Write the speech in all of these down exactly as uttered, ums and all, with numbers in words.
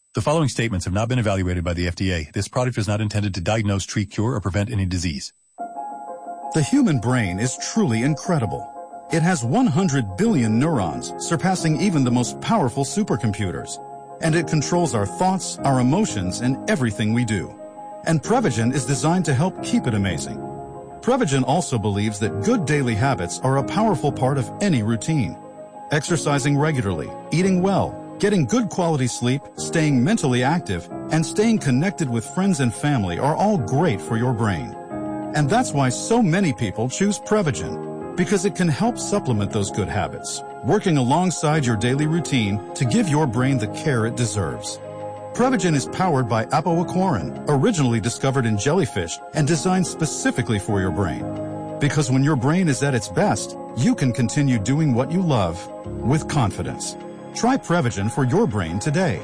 The following statements have not been evaluated by the F D A. This product is not intended to diagnose, treat, cure, or prevent any disease. The human brain is truly incredible. It has one hundred billion neurons, surpassing even the most powerful supercomputers. And it controls our thoughts, our emotions, and everything we do. And Prevagen is designed to help keep it amazing. Prevagen also believes that good daily habits are a powerful part of any routine. Exercising regularly, eating well, getting good quality sleep, staying mentally active, and staying connected with friends and family are all great for your brain. And that's why so many people choose Prevagen, because it can help supplement those good habits, working alongside your daily routine to give your brain the care it deserves. Prevagen is powered by apoaquarin, originally discovered in jellyfish and designed specifically for your brain. Because when your brain is at its best, you can continue doing what you love with confidence. Try Prevagen for your brain today.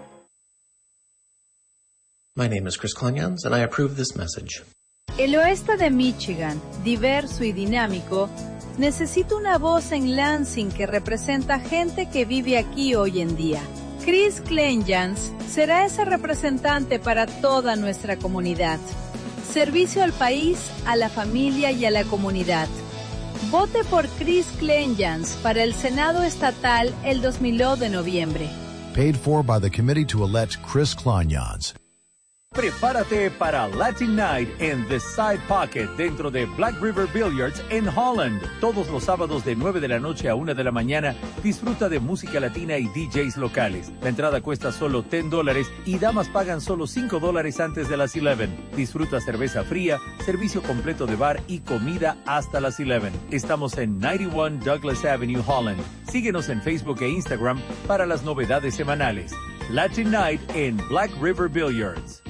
My name is Chris Klanyans, and I approve this message. El oeste de Michigan, diverso y dinámico, necesita una voz en Lansing que representa gente que vive aquí hoy en día. Chris Klanyans será ese representante para toda nuestra comunidad. Servicio al país, a la familia y a la comunidad. Vote por Chris Klanyans para el Senado Estatal el dos mil de noviembre. Paid for by the committee to elect Chris Klanyans. Prepárate para Latin Night en The Side Pocket dentro de Black River Billiards en Holland. Todos los sábados de nueve de la noche a una de la mañana disfruta de música latina y D Js locales. La entrada cuesta solo diez dólares y damas pagan solo cinco dólares antes de las once. Disfruta cerveza fría, servicio completo de bar y comida hasta las once. Estamos en noventa y uno Douglas Avenue, Holland. Síguenos en Facebook e Instagram para las novedades semanales. Latin Night en Black River Billiards.